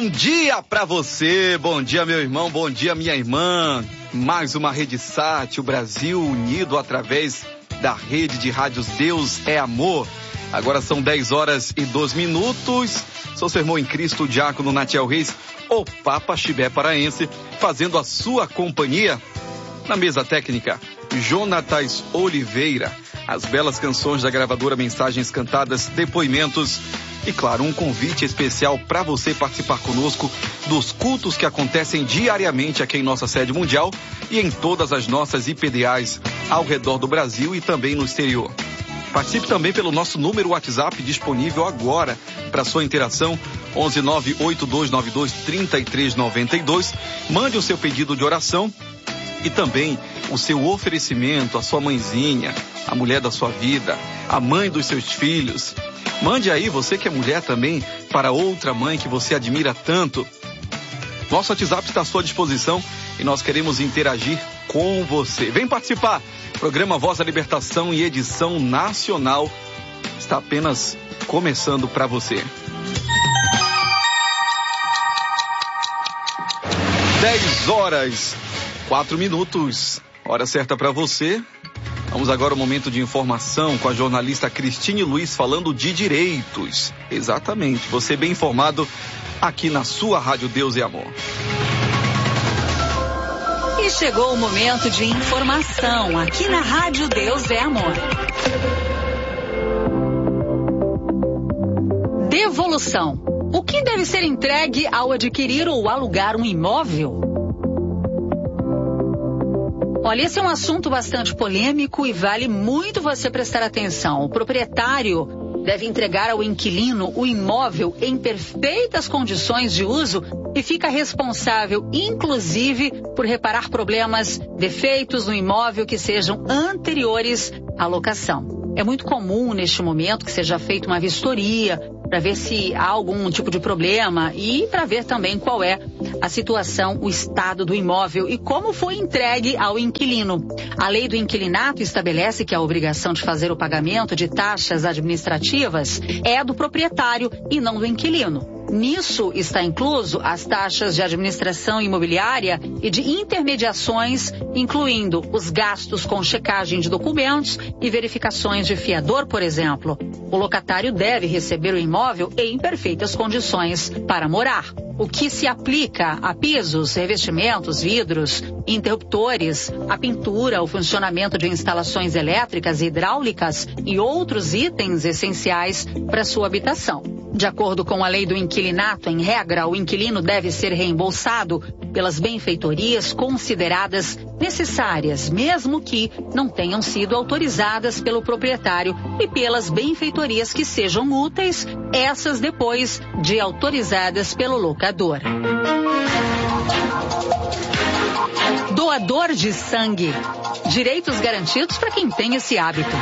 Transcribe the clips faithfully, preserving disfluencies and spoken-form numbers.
dia pra você, bom dia meu irmão, bom dia minha irmã. Mais uma Rede Sat, o Brasil unido através da rede de rádios Deus é Amor. Agora são dez horas e dois minutos. Sou seu irmão em Cristo, o diácono Natiel Reis, o Papa Chibé Paraense, fazendo a sua companhia. Na mesa técnica, Jonatas Oliveira. As belas canções da gravadora Mensagens Cantadas, depoimentos e, claro, um convite especial para você participar conosco dos cultos que acontecem diariamente aqui em nossa sede mundial e em todas as nossas I P D As ao redor do Brasil e também no exterior. Participe também pelo nosso número WhatsApp disponível agora para sua interação, onze nove oito dois nove dois três três nove dois. Mande o seu pedido de oração e também o seu oferecimento à sua mãezinha, a mulher da sua vida, a mãe dos seus filhos. Mande aí, você que é mulher também, para outra mãe que você admira tanto. Nosso WhatsApp está à sua disposição e nós queremos interagir com você. Vem participar! Programa Voz da Libertação e edição nacional está apenas começando para você. dez horas, quatro minutos. Hora certa para você. Vamos agora ao momento de informação com a jornalista Cristine Luiz falando de direitos. Exatamente, você bem informado aqui na sua Rádio Deus é Amor. E chegou o momento de informação aqui na Rádio Deus é Amor. Devolução. O que deve ser entregue ao adquirir ou alugar um imóvel? Olha, esse é um assunto bastante polêmico e vale muito você prestar atenção. O proprietário deve entregar ao inquilino o imóvel em perfeitas condições de uso e fica responsável, inclusive, por reparar problemas, defeitos no imóvel que sejam anteriores à locação. É muito comum, neste momento, que seja feita uma vistoria para ver se há algum tipo de problema e para ver também qual é a situação, o estado do imóvel e como foi entregue ao inquilino. A lei do inquilinato estabelece que a obrigação de fazer o pagamento de taxas administrativas é do proprietário e não do inquilino. Nisso está incluso as taxas de administração imobiliária e de intermediações, incluindo os gastos com checagem de documentos e verificações de fiador, por exemplo. O locatário deve receber o imóvel em perfeitas condições para morar. O que se aplica a pisos, revestimentos, vidros, interruptores, a pintura, o funcionamento de instalações elétricas e hidráulicas e outros itens essenciais para sua habitação. De acordo com a lei do inquilinato, em regra, o inquilino deve ser reembolsado pelas benfeitorias consideradas necessárias, mesmo que não tenham sido autorizadas pelo proprietário, e pelas benfeitorias que sejam úteis, essas depois de autorizadas pelo locador. Doador de sangue. Direitos garantidos para quem tem esse hábito.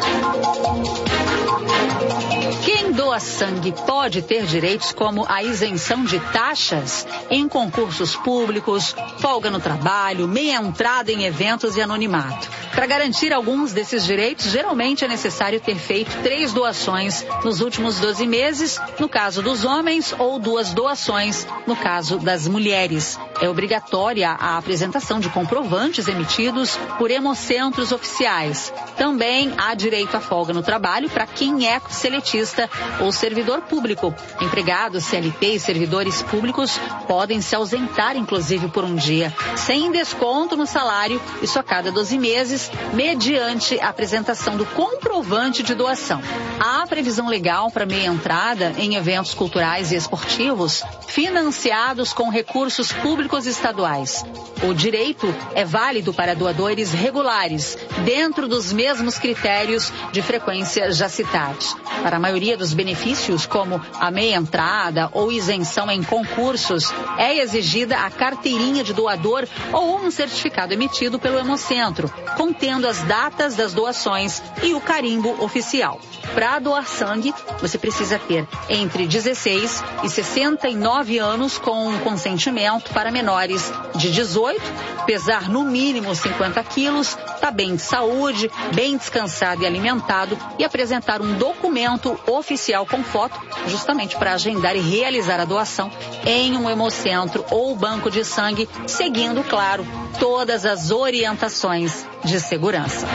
Quem doa sangue pode ter direitos como a isenção de taxas em concursos públicos, folga no trabalho, meia entrada em eventos e anonimato. Para garantir alguns desses direitos, geralmente é necessário ter feito três doações nos últimos doze meses, no caso dos homens, ou duas doações no caso das mulheres. É obrigatória a apresentação de comprovantes emitidos por hemocentros oficiais. Também há direito à folga no trabalho para quem é seletista ou servidor público. Empregados, C L T e servidores públicos podem se ausentar, inclusive, por um dia, sem desconto no salário e só a cada doze meses, mediante a apresentação do comprovante de doação. Há previsão legal para meia entrada em eventos culturais e esportivos financiados com recursos públicos estaduais. O direito é válido para doadores regulares, dentro dos mesmos critérios de frequência já citados. Para a maioria dos benefícios, como a meia entrada ou isenção em concursos, é exigida a carteirinha de doador ou um certificado emitido pelo Hemocentro, contendo as datas das doações e o carimbo carimbo oficial. Para doar sangue, você precisa ter entre dezesseis e sessenta e nove anos com consentimento para menores de dezoito, pesar no mínimo cinquenta quilos, estar bem de saúde, bem descansado e alimentado e apresentar um documento oficial com foto, justamente para agendar e realizar a doação em um hemocentro ou banco de sangue, seguindo, claro, todas as orientações de segurança.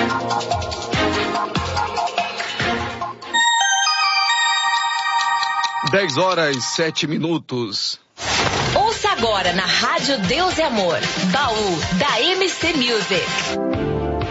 dez horas, sete minutos. Ouça agora na Rádio Deus e Amor, Baú da M C Music.